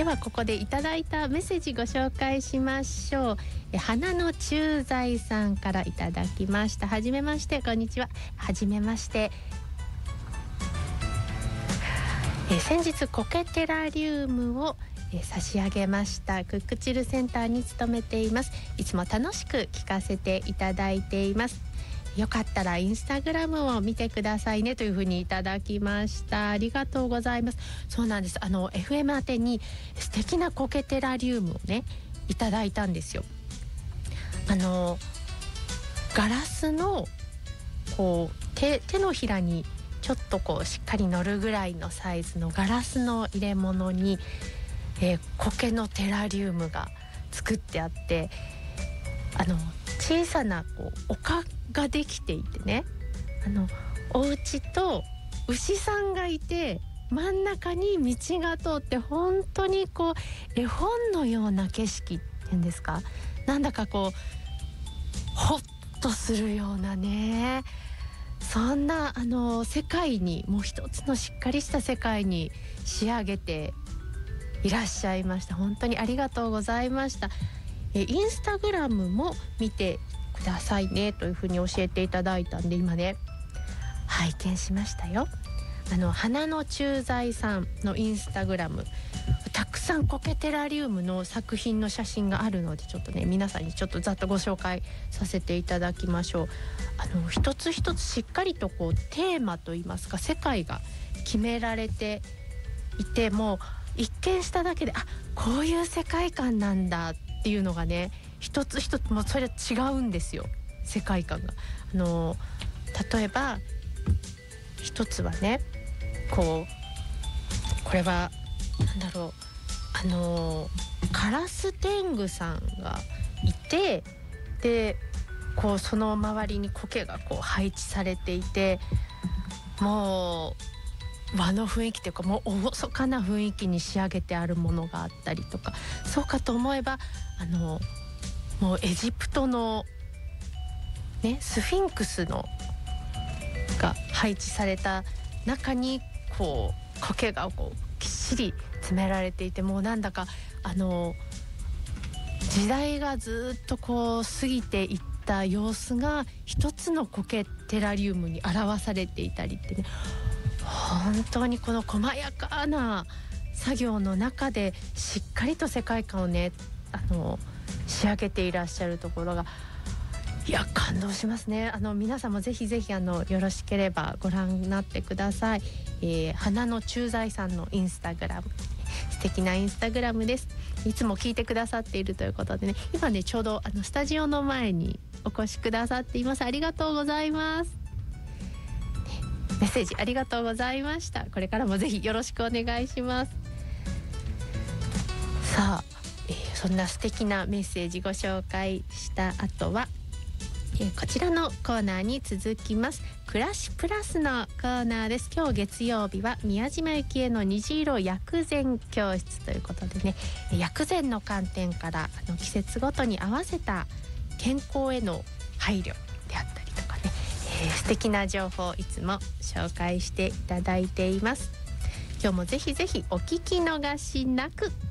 ではここでいただいたメッセージご紹介しましょう。花の駐在さんからいただきました。はじめまして、こんにちは。はじめまして。先日コケテラリウムを差し上げました。クックチルセンターに勤めています。いつも楽しく聞かせていただいています。よかったらインスタグラムを見てくださいねというふうにいただきました。ありがとうございます。そうなんです。FM 宛てに素敵なコケテラリウムをねいただいたんですよ。ガラスのこう手のひらにちょっとこうしっかり乗るぐらいのサイズのガラスの入れ物に、苔のテラリウムが作ってあって、小さなこう丘ができていてね、お家と牛さんがいて真ん中に道が通って、本当にこう絵本のような景色っていうんですか、なんだかこうホッとするようなね、そんな世界に、もう一つのしっかりした世界に仕上げていらっしゃいました。本当にありがとうございました。インスタグラムも見てくださいねというふうに教えていただいたんで、今ね拝見しましたよ。花の駐在さんのインスタグラム、たくさんコケテラリウムの作品の写真があるので、ちょっとね皆さんにちょっとざっとご紹介させていただきましょう。一つ一つしっかりとこうテーマといいますか世界が決められていて、もう一見しただけでこういう世界観なんだっていうのがね、一つ一つもそれは違うんですよ、世界観が。例えば一つはね、これはなんだろう、カラス天狗さんがいて、でこうその周りに苔がこう配置されていて、もう和の雰囲気というか、もう厳かな雰囲気に仕上げてあるものがあったりとか、そうかと思えばもうエジプトのねスフィンクスのが配置された中にこう苔がこうきっしり詰められていて、もうなんだか時代がずっとこう過ぎていった様子が一つの苔テラリウムに表されていたりってね、本当にこの細やかな作業の中でしっかりと世界観をね仕上げていらっしゃるところが、いや感動しますね。皆さんもぜひぜひよろしければご覧になってください。花の駐在さんのインスタグラム、素敵なインスタグラムです。いつも聞いてくださっているということでね、今ねちょうどスタジオの前にお越しくださっています。ありがとうございます。メッセージありがとうございました。これからもぜひよろしくお願いします。さあ、そんな素敵なメッセージご紹介した後は、こちらのコーナーに続きます。暮らしプラスのコーナーです。今日月曜日は宮島由紀恵の虹色薬膳教室ということでね、薬膳の観点から季節ごとに合わせた健康への配慮であったりとかね、素敵な情報をいつも紹介していただいています。今日もぜひぜひお聞き逃しなく。